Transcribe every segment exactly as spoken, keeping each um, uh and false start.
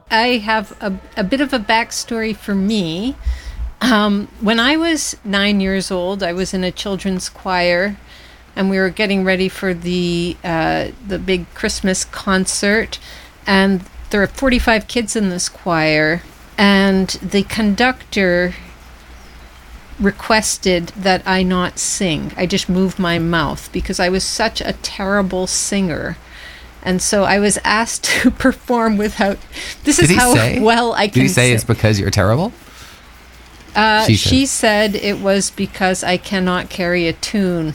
I have a, a bit of a backstory for me. Um, when I was nine years old, I was in a children's choir, and we were getting ready for the uh, the big Christmas concert. And there are forty-five kids in this choir, and the conductor requested that I not sing. I just move my mouth because I was such a terrible singer. And so I was asked to perform without... This is how say? well I can Did he say sing. it's because you're terrible? Uh, she, she said it was because I cannot carry a tune,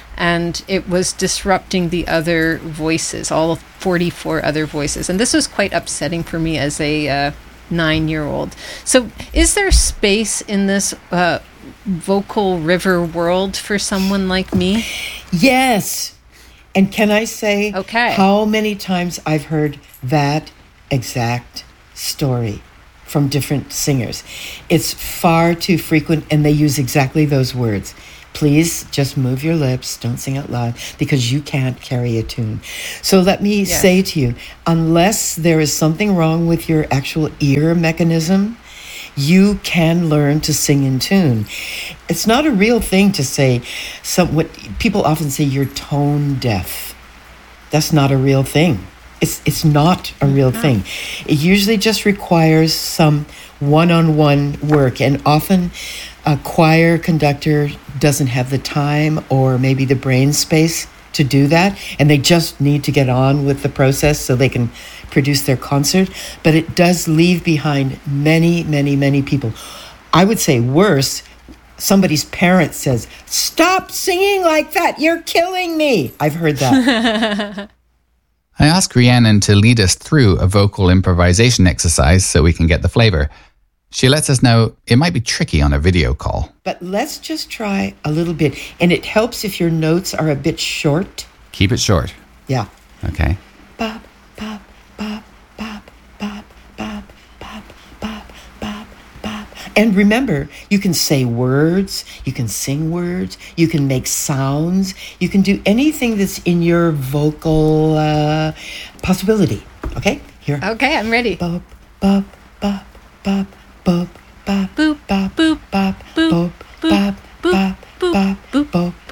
and it was disrupting the other voices, all forty-four other voices. And this was quite upsetting for me as a uh, nine-year-old. So is there space in this uh, vocal river world for someone like me? Yes. And can I say okay. how many times I've heard that exact story from different singers? It's far too frequent, and they use exactly those words. Please just move your lips, don't sing out loud, because you can't carry a tune. So let me yes. say to you, unless there is something wrong with your actual ear mechanism, you can learn to sing in tune. It's not a real thing to say, some, what people often say, you're tone deaf. That's not a real thing. It's it's not a real no. thing. It usually just requires some one-on-one work, and often a choir conductor doesn't have the time or maybe the brain space to do that, and they just need to get on with the process so they can produce their concert. But it does leave behind many, many, many people. I would say worse, somebody's parent says, "Stop singing like that, you're killing me." I've heard that. I asked Rhiannon to lead us through a vocal improvisation exercise so we can get the flavor. She lets us know it might be tricky on a video call. But let's just try a little bit. And it helps if your notes are a bit short. Keep it short. Yeah. Okay. Bop, bop, bop, bop, bop, bop, bop, bop, bop, bop. And remember, you can say words, you can sing words, you can make sounds, you can do anything that's in your vocal uh, possibility. Okay? Here. Okay, I'm ready. Bop, bop, bop, bop, bop, bop, Boop, bop, boop, bop, boop, bop, boop, bop, boop, bop, boop, bop, boop, bop.